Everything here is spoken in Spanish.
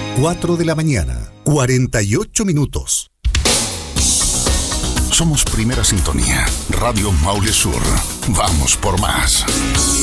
4 de la mañana, 48 minutos. Somos Primera Sintonía, Radio Maule Sur. Vamos por más.